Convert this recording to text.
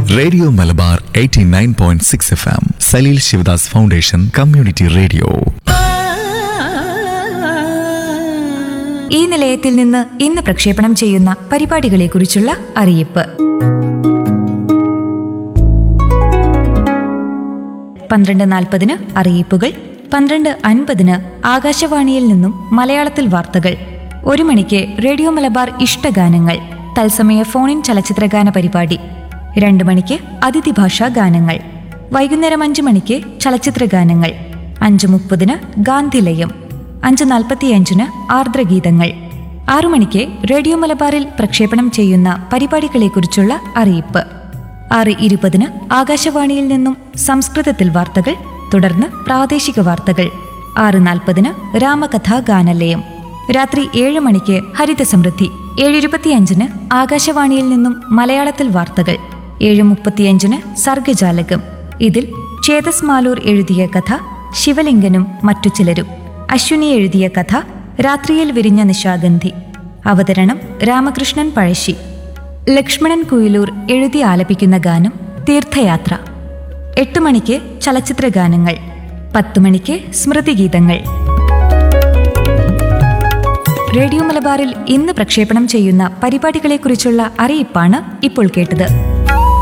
Radio Malabar 89.6 FM Saleel Sivadas foundation community radio. ഈ നിലയത്തിൽ നിന്ന് ഇന്ന് പ്രക്ഷേപണം ചെയ്യുന്ന പരിപാടികളെക്കുറിച്ചുള്ള അറിയിപ്പ്. 12:40 അറിയിപ്പുകൾ, 12:50 ആകാശവാണിയിൽ നിന്നും മലയാളത്തിൽ വാർത്തകൾ, 1 മണിക്ക് റേഡിയോ മലബാർ ഇഷ്ടഗാനങ്ങൾ തത്സമയ ഫോണിൻ ചലച്ചിത്രഗാന പരിപാടി, 2 മണിക്ക് അതിഥി ഭാഷാ ഗാനങ്ങൾ, വൈകുന്നേരം 5 മണിക്ക് ചലച്ചിത്രഗാനങ്ങൾ, 5:30 ഗാന്ധിലയം, 5:45 ആർദ്രഗീതങ്ങൾ, 6 മണിക്ക് റേഡിയോ മലബാറിൽ പ്രക്ഷേപണം ചെയ്യുന്ന പരിപാടികളെക്കുറിച്ചുള്ള അറിയിപ്പ്, 6:20 ആകാശവാണിയിൽ നിന്നും സംസ്കൃതത്തിൽ വാർത്തകൾ, തുടർന്ന് പ്രാദേശിക വാർത്തകൾ, 6:40 രാമകഥാ ഗാനലയം, രാത്രി 7 മണിക്ക് ഹരിതസമൃദ്ധി, 7:25 ആകാശവാണിയിൽ നിന്നും മലയാളത്തിൽ വാർത്തകൾ, 7:35 സർഗജാലകം. ഇതിൽ ചേതസ് മാലൂർ എഴുതിയ കഥ ശിവലിംഗനും മറ്റു ചിലരും, അശ്വിനി എഴുതിയ കഥ രാത്രിയിൽ വിരിഞ്ഞ നിശാഗന്ധി, അവതരണം രാമകൃഷ്ണൻ പഴശ്ശി, ലക്ഷ്മണൻ കുയിലൂർ എഴുതി ആലപിക്കുന്ന ഗാനം തീർത്ഥയാത്ര. 8 മണിക്ക് ചലച്ചിത്രഗാനങ്ങൾ, 10 മണിക്ക് സ്മൃതിഗീതങ്ങൾ. റേഡിയോ മലബാറിൽ ഇന്ന് പ്രക്ഷേപണം ചെയ്യുന്ന പരിപാടികളെക്കുറിച്ചുള്ള അറിയിപ്പാണ് ഇപ്പോൾ കേട്ടത്.